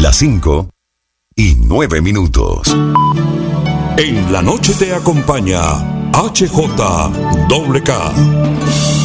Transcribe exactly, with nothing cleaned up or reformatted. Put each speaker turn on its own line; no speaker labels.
Las cinco y nueve minutos.
En la noche te acompaña H J K.